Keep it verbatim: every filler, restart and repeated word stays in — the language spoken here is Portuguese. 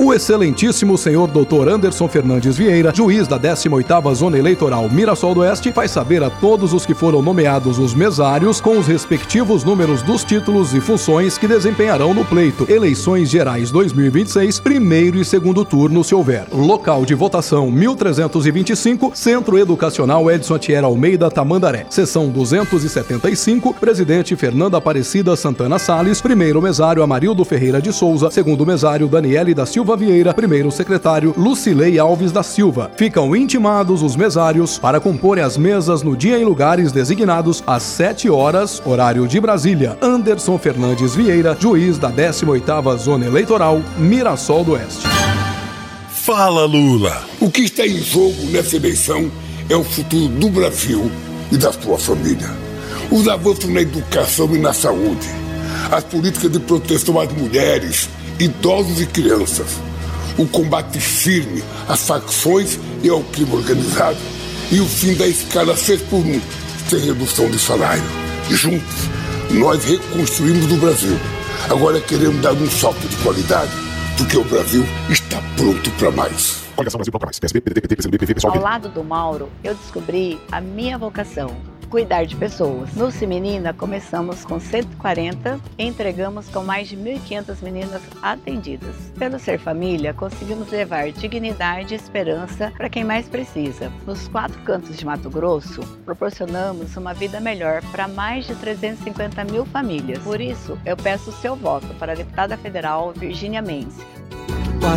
O excelentíssimo senhor doutor Anderson Fernandes Vieira, juiz da décima oitava Zona Eleitoral Mirassol do Oeste, faz saber a todos os que foram nomeados os mesários com os respectivos números dos títulos e funções que desempenharão no pleito Eleições Gerais dois mil e vinte e seis, primeiro e segundo turno, se houver. Local de votação mil trezentos e vinte e cinco, Centro Educacional Edson Thier Almeida, Tamandaré. Seção duzentos e setenta e cinco, Presidente Fernanda Aparecida Santana Salles, primeiro mesário Amarildo Ferreira de Souza, segundo mesário Daniele da Silva Vieira, primeiro secretário Lucilei Alves da Silva. Ficam intimados os mesários para comporem as mesas no dia e lugares designados às sete horas, horário de Brasília. Anderson Fernandes Vieira, juiz da décima oitava Zona Eleitoral, Mirassol do Oeste. Fala, Lula! O que está em jogo nessa eleição é o futuro do Brasil e da sua família. Os avanços na educação e na saúde, as políticas de proteção às mulheres, idosos e crianças, o combate firme às facções e ao crime organizado e o fim da escala seis por um, sem redução de salário. Juntos, nós reconstruímos o Brasil. Agora queremos dar um salto de qualidade, porque o Brasil está pronto para mais. Coligação Brasil Pronto Mais. P S B, P D T, P C do B, P V, PSOL. Ao lado do Mauro, eu descobri a minha vocação: cuidar de pessoas. No Cimenina, começamos com cento e quarenta e entregamos com mais de mil e quinhentas meninas atendidas. Pelo Ser Família, conseguimos levar dignidade e esperança para quem mais precisa. Nos quatro cantos de Mato Grosso, proporcionamos uma vida melhor para mais de trezentas e cinquenta mil famílias. Por isso, eu peço o seu voto para a deputada federal Virgínia Mendes.